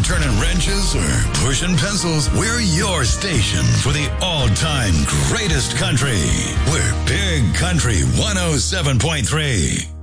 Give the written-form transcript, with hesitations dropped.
turning wrenches or pushing pencils, we're your station for the all-time greatest country. We're Big Country 107.3.